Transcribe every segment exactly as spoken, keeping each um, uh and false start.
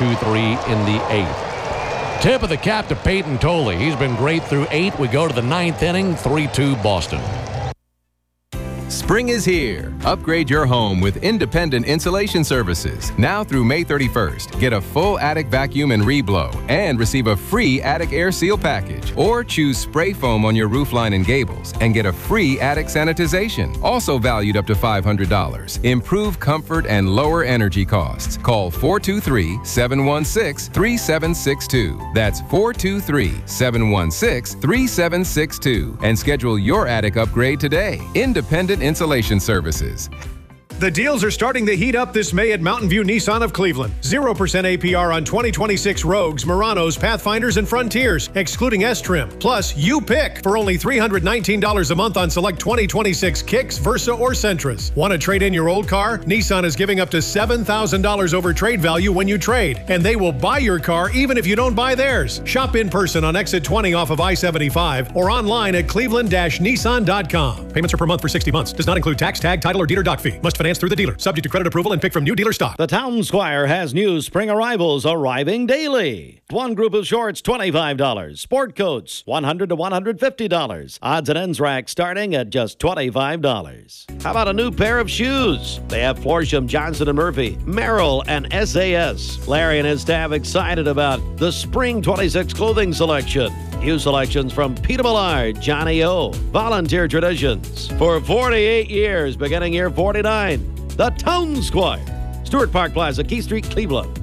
two three in the eighth. Tip of the cap to Peyton Tolley. He's been great through eight. We go to the ninth inning, three two Boston. Spring is here. Upgrade your home with independent insulation services. Now through May thirty-first, get a full attic vacuum and reblow and receive a free attic air seal package. Or choose spray foam on your roofline and gables and get a free attic sanitization, also valued up to five hundred dollars. Improve comfort and lower energy costs. Call four two three, seven one six, three seven six two. That's four two three, seven one six, three seven six two and schedule your attic upgrade today. Independent Insulation Services. The deals are starting to heat up this May at Mountain View Nissan of Cleveland. zero percent A P R on twenty twenty-six Rogues, Muranos, Pathfinders, and Frontiers, excluding S-Trim. Plus, you pick for only three hundred nineteen dollars a month on select twenty twenty-six Kicks, Versa, or Sentras. Want to trade in your old car? Nissan is giving up to seven thousand dollars over trade value when you trade, and they will buy your car even if you don't buy theirs. Shop in person on exit twenty off of I seventy-five or online at cleveland dash nissan dot com. Payments are per month for sixty months. Does not include tax, tag, title, or dealer doc fee. Must finance through the dealer. Subject to credit approval and pick from new dealer stock. The Town Squire has new spring arrivals arriving daily. One group of shorts, twenty-five dollars. Sport coats, one hundred dollars to one hundred fifty dollars. Odds and ends rack starting at just twenty-five dollars. How about a new pair of shoes? They have Florsham, Johnson and Murphy, Merrill, and S A S. Larry and his staff excited about the Spring twenty-six clothing selection. New selections from Peter Millard, Johnny O, Volunteer Traditions. For forty-eight years, beginning year forty-nine, the Town Squire. Stewart Park Plaza, Key Street, Cleveland.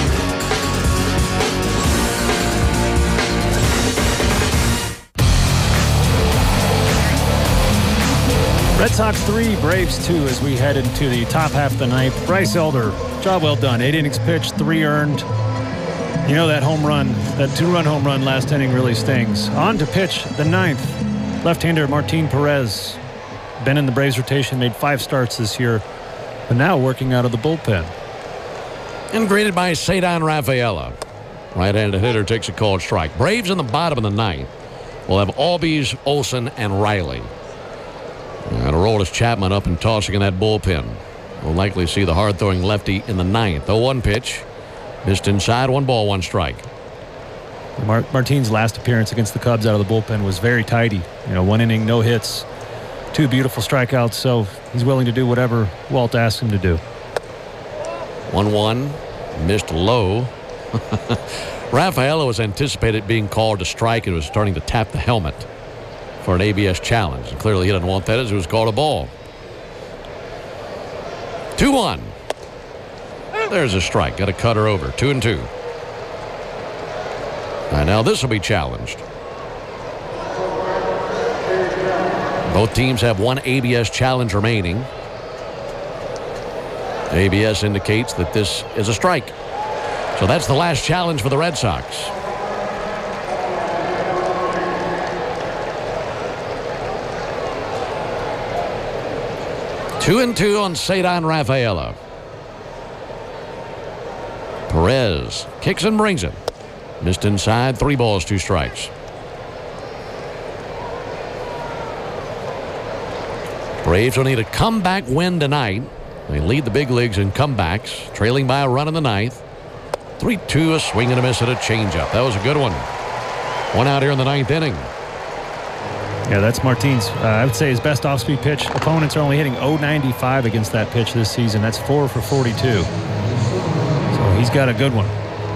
Red Sox three, Braves two as we head into the top half of the ninth. Bryce Elder, job well done. Eight innings pitched, three earned. You know that home run, that two-run home run last inning really stings. On to pitch the ninth. Left-hander Martin Perez. Been in the Braves rotation, made five starts this year, but now working out of the bullpen. And greeted by Cedar Rafaela. Right-handed hitter takes a called strike. Braves in the bottom of the ninth will have Albies, Olsen, and Riley. And Aroldis Chapman up and tossing in that bullpen. We'll likely see the hard-throwing lefty in the ninth. oh one pitch. Missed inside, one ball, one strike. Mar- Martin's last appearance against the Cubs out of the bullpen was very tidy. You know, one inning, no hits, two beautiful strikeouts, so he's willing to do whatever Walt asks him to do. one one, missed low. Rafaela was anticipated being called to strike and was starting to tap the helmet for an A B S challenge. And clearly he didn't want that as it was called a ball. two one. There's a strike. Got a cutter over. Two and two. And now this will be challenged. Both teams have one A B S challenge remaining. A B S indicates that this is a strike. So that's the last challenge for the Red Sox. Two and two on Cedar Rafaela. Perez kicks and brings it. Missed inside, three balls, two strikes. Braves will need a comeback win tonight. They lead the big leagues in comebacks, trailing by a run in the ninth. three two, a swing and a miss at a changeup. That was a good one. One out here in the ninth inning. Yeah, that's Martin's, uh, I would say, his best off-speed pitch. Opponents are only hitting oh ninety-five against that pitch this season. That's four for forty-two. So he's got a good one.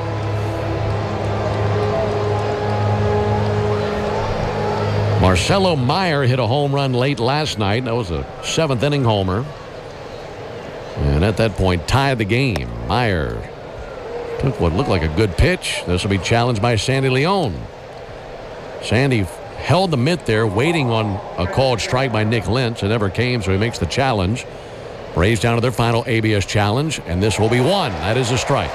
Marcelo Meyer hit a home run late last night. That was a seventh inning homer. And at that point, tied the game. Meyer took what looked like a good pitch. This will be challenged by Sandy Leon. Sandy held the mitt there, waiting on a called strike by Nick Lentz. It never came, so he makes the challenge. Braves down to their final A B S challenge, and this will be one. That is a strike.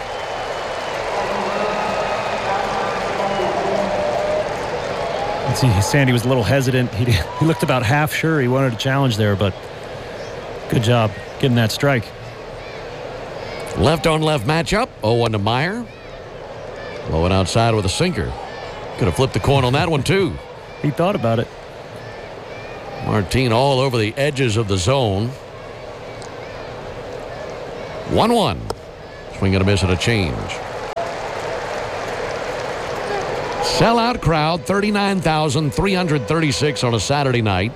Let's see, Sandy was a little hesitant. He, he looked about half sure he wanted a challenge there, but good job getting that strike. Left on left matchup. oh one to Meyer. Low and outside with a sinker. Could have flipped the coin on that one, too. He thought about it. Martin all over the edges of the zone. one one. Swing and a miss at a change. Sellout crowd, thirty-nine thousand three hundred thirty-six on a Saturday night.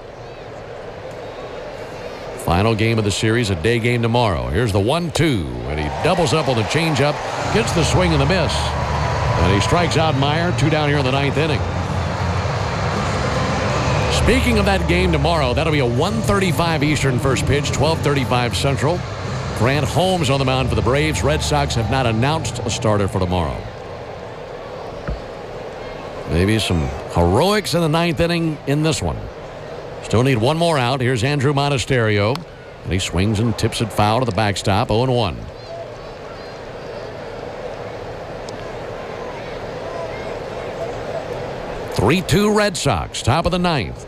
Final game of the series, a day game tomorrow. Here's the one two, and he doubles up on the changeup, gets the swing and the miss. And he strikes out Meyer, two down here in the ninth inning. Speaking of that game tomorrow, that'll be a one thirty-five Eastern first pitch, twelve thirty-five Central. Grant Holmes on the mound for the Braves. Red Sox have not announced a starter for tomorrow. Maybe some heroics in the ninth inning in this one. Still need one more out. Here's Andrew Monasterio. And he swings and tips it foul to the backstop. oh and one. three two Red Sox. Top of the ninth.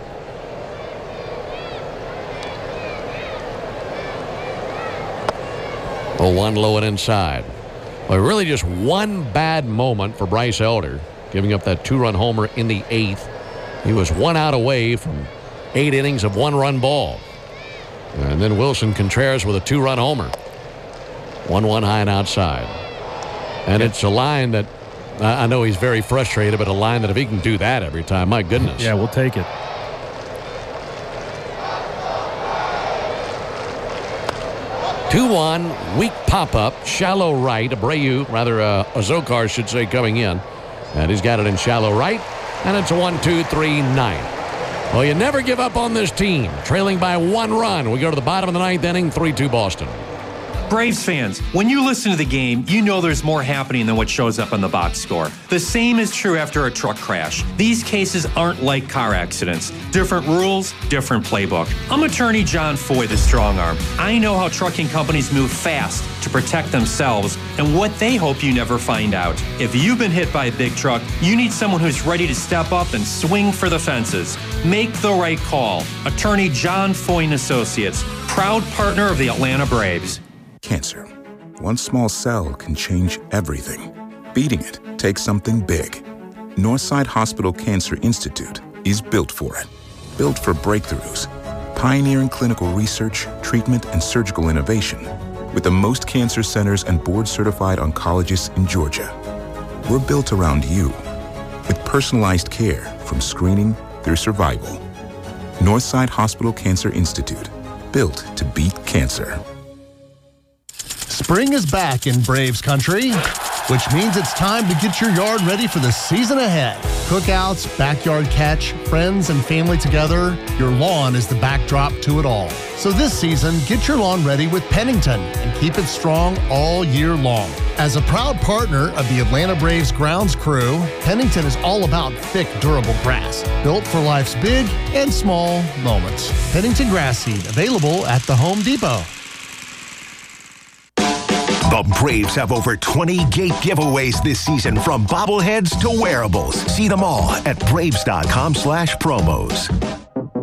oh one low and inside. Well, really just one bad moment for Bryce Elder, giving up that two-run homer in the eighth. He was one out away from eight innings of one-run ball. And then Wilson Contreras with a two-run homer. one one high and outside. And it's a line that, I know he's very frustrated, but a line that if he can do that every time, my goodness. Yeah, we'll take it. two one, weak pop-up, shallow right. Abreu, rather uh, Azokar should say, coming in. And he's got it in shallow right. And it's a one two three ninth. Well, you never give up on this team. Trailing by one run. We go to the bottom of the ninth inning, three two Boston. Braves fans, when you listen to the game, you know there's more happening than what shows up on the box score. The same is true after a truck crash. These cases aren't like car accidents. Different rules, different playbook. I'm attorney John Foy, the strong arm. I know how trucking companies move fast to protect themselves and what they hope you never find out. If you've been hit by a big truck, you need someone who's ready to step up and swing for the fences. Make the right call. Attorney John Foy and Associates, proud partner of the Atlanta Braves. Cancer. One small cell can change everything. Beating it takes something big. Northside Hospital Cancer Institute is built for it. Built for breakthroughs. Pioneering clinical research, treatment, and surgical innovation. With the most cancer centers and board-certified oncologists in Georgia. We're built around you. With personalized care from screening through survival. Northside Hospital Cancer Institute. Built to beat cancer. Spring is back in Braves country, which means it's time to get your yard ready for the season ahead. Cookouts, backyard catch, friends and family together, your lawn is the backdrop to it all. So this season, get your lawn ready with Pennington and keep it strong all year long. As a proud partner of the Atlanta Braves grounds crew, Pennington is all about thick, durable grass, built for life's big and small moments. Pennington grass seed, available at the Home Depot. The Braves have over twenty gate giveaways this season, from bobbleheads to wearables. See them all at braves dot com slash promos.